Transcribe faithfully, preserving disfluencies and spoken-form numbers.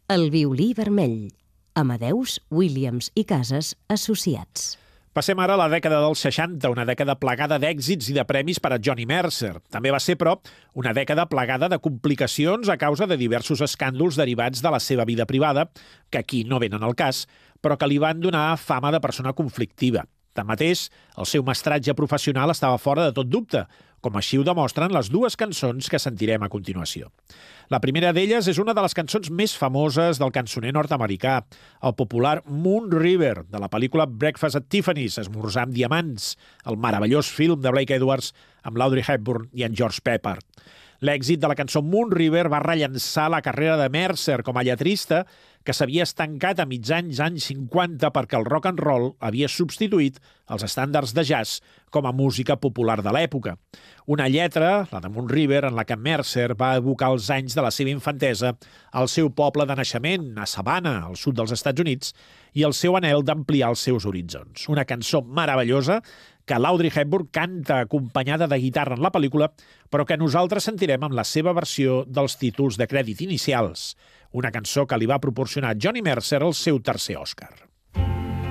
El violí vermell. Amadeus, Williams i Casas Associats. Passem ara a la dècada dels seixanta, una dècada plagada d'èxits i de premis per a Johnny Mercer. També va ser, però, una dècada plagada de complicacions a causa de diversos escàndols derivats de la seva vida privada, que aquí no venen al cas, però que li van donar fama de persona conflictiva. Tanmateix, el seu mestratge professional estava fora de tot dubte, com així ho demostren les dues cançons que sentirem a continuació. La primera d'elles és una de les cançons més famoses del cançoner nord-americà, el popular Moon River, de la pel·lícula Breakfast at Tiffany's, Esmorzar amb diamants, el meravellós film de Blake Edwards amb l'Audrey Hepburn i en George Pepper. L'èxit de la cançó Moon River va rellançar la carrera de Mercer com a lletrista, que s'havia estancat a mitjans anys cinquanta perquè el rock and roll havia substituït els estàndards de jazz com a música popular de l'època. Una lletra, la de Moon River, en la que Mercer va evocar els anys de la seva infantesa al seu poble de naixement, a Savannah, al sud dels Estats Units, i el seu anhel d'ampliar els seus horitzons. Una cançó meravellosa que l'Audrey Hepburn canta acompanyada de guitarra en la pel·lícula, però que nosaltres sentirem amb la seva versió dels títols de crèdit inicials, una cançó que li va proporcionar Johnny Mercer el seu tercer Oscar.